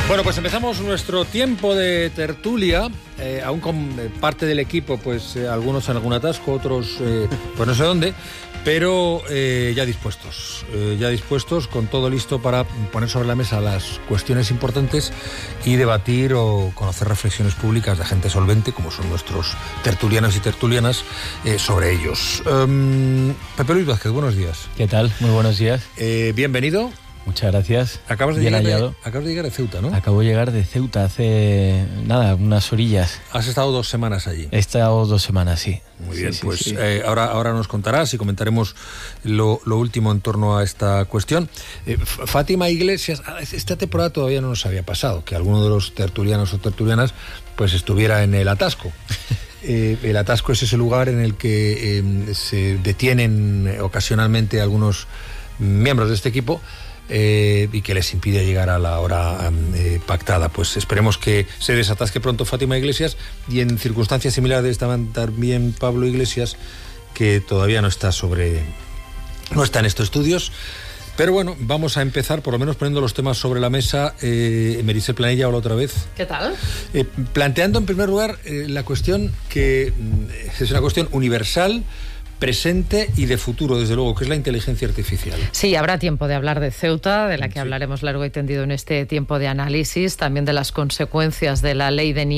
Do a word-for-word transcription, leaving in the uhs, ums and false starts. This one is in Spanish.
Bueno, pues empezamos nuestro tiempo de tertulia, eh, aún con eh, parte del equipo, pues eh, algunos en algún atasco, otros eh, pues no sé dónde, pero eh, ya dispuestos, eh, ya dispuestos, con todo listo para poner sobre la mesa las cuestiones importantes y debatir o conocer reflexiones públicas de gente solvente, como son nuestros tertulianos y tertulianas, eh, sobre ellos. Um, Pepe Luis Vázquez, buenos días. ¿Qué tal? Muy buenos días. Eh, bienvenido. Muchas gracias. Acabas de, Bien llegar hallado. de, acabas de llegar de Ceuta, ¿no? Acabo de llegar de Ceuta hace, nada, unas orillas. Has estado dos semanas allí. He estado dos semanas, sí. Muy sí, bien, sí, pues sí. Eh, ahora, ahora nos contarás y comentaremos lo, lo último en torno a esta cuestión. Eh, Fátima Iglesias, esta temporada todavía no nos había pasado, que alguno de los tertulianos o tertulianas pues estuviera en el atasco. Eh, el atasco es ese lugar en el que eh, se detienen ocasionalmente algunos miembros de este equipo, Eh, y que les impide llegar a la hora eh, pactada. Pues esperemos que se desatasque pronto Fátima Iglesias, y en circunstancias similares estaban también Pablo Iglesias, que todavía no está sobre no está en estos estudios. Pero bueno, vamos a empezar por lo menos poniendo los temas sobre la mesa. eh, Meritxell Planella, hola otra vez. ¿Qué tal? Eh, planteando en primer lugar eh, la cuestión que mm, es una cuestión universal, presente y de futuro, desde luego, que es la inteligencia artificial. Sí, habrá tiempo de hablar de Ceuta, de la que sí. hablaremos largo y tendido en este tiempo de análisis, también de las consecuencias de la ley de